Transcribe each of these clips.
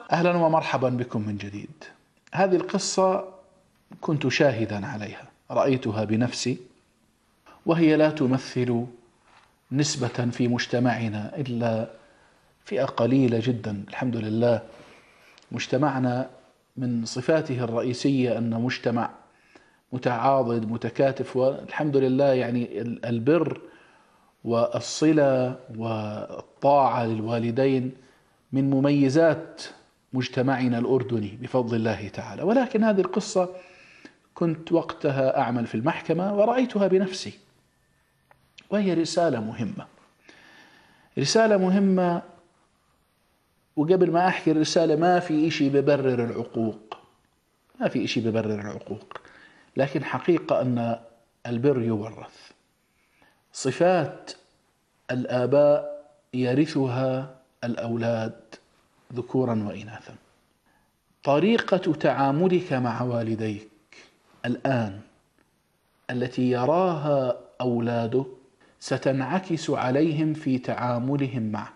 أهلا ومرحبا بكم من جديد. هذه القصة كنت شاهدا عليها، رأيتها بنفسي، وهي لا تمثل نسبة في مجتمعنا إلا فئة قليلة جدا. الحمد لله مجتمعنا من صفاته الرئيسية أن مجتمع متعاضد متكاتف، والحمد لله يعني البر والصلة والطاعة للوالدين من مميزات مجتمعنا الأردني بفضل الله تعالى. ولكن هذه القصة كنت وقتها أعمل في المحكمة ورأيتها بنفسي، وهي رسالة مهمة. وقبل ما أحكي الرسالة، ما في إشي ببرر العقوق، لكن حقيقة أن البر يورث. صفات الآباء يرثها الأولاد ذكورا وإناثا. طريقة تعاملك مع والديك الآن التي يراها أولادك ستنعكس عليهم في تعاملهم معك.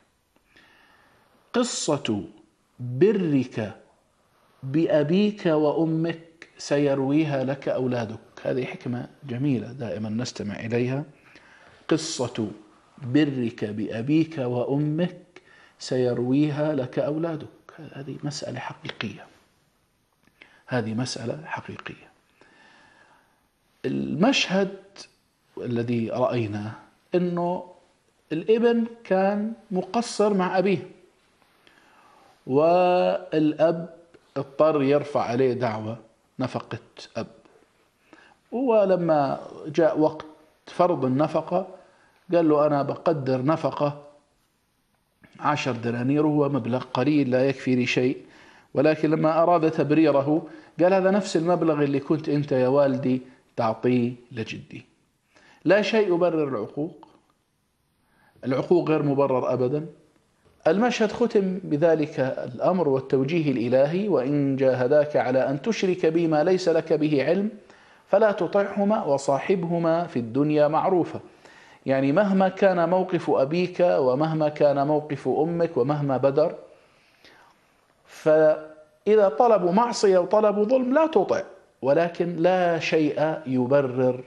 قصة برك بأبيك وأمك سيرويها لك أولادك. هذه حكمة جميلة دائما نستمع إليها. قصة برك بأبيك وأمك سيرويها لك أولادك. هذه مسألة حقيقية. المشهد الذي رأيناه أنه الابن كان مقصر مع أبيه، والأب اضطر يرفع عليه دعوى نفقة أب. ولما جاء وقت فرض النفقة قال له أنا بقدر نفقة 10 دنانير، وهو مبلغ قليل لا يكفي لشيء، ولكن لما أراد تبريره قال هذا نفس المبلغ اللي كنت أنت يا والدي تعطيه لجدي. لا شيء يبرر العقوق غير مبرر أبدا. المشهد ختم بذلك الأمر والتوجيه الإلهي: وإن جاهداك على أن تشرك بي ما ليس لك به علم فلا تطعهما وصاحبهما في الدنيا معروفا. يعني مهما كان موقف أبيك ومهما كان موقف أمك ومهما بدر، فإذا طلبوا معصية وطلبوا ظلم لا تطع، ولكن لا شيء يبرر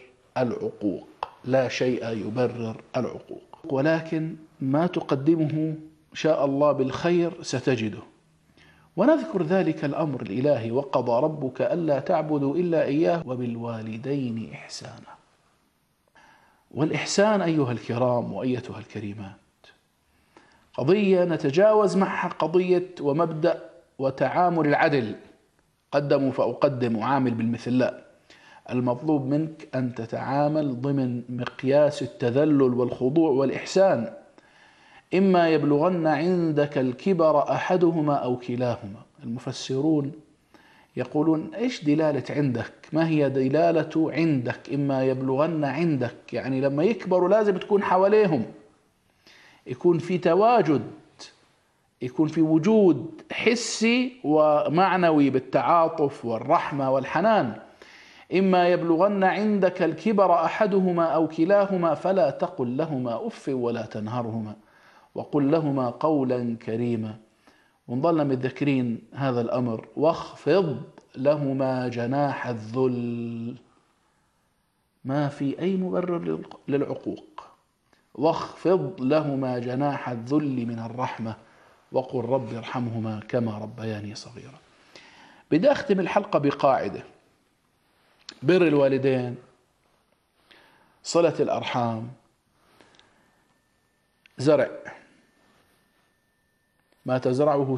العقوق. ولكن ما تقدمه إن شاء الله بالخير ستجده. ونذكر ذلك الأمر الإلهي: وقضى ربك ألا تعبدوا إلا إياه وبالوالدين إحسانا. والإحسان أيها الكرام وأيتها الكريمات قضية نتجاوز معها قضية ومبدأ وتعامل العدل، قدموا فأقدم وعامل بالمثل. لا، المطلوب منك أن تتعامل ضمن مقياس التذلل والخضوع والإحسان. إما يبلغن عندك الكبر أحدهما أو كلاهما. المفسرون يقولون إيش دلالة عندك؟ ما هي دلالة عندك؟ إما يبلغن عندك يعني لما يكبروا لازم تكون حواليهم، يكون في تواجد، يكون في وجود حسي ومعنوي بالتعاطف والرحمة والحنان. إما يبلغن عندك الكبر أحدهما أو كلاهما فلا تقل لهما أف ولا تنهرهما وقل لهما قولا كريما. ونظلنا متذكرين هذا الأمر: واخفض لهما جناح الذل. ما في أي مبرر للعقوق. واخفض لهما جناح الذل من الرحمة وقل رب ارحمهما كما ربياني صغيرا. بدي أختم الحلقة بقاعدة: بر الوالدين، صلة الأرحام، زرع ما تزرعه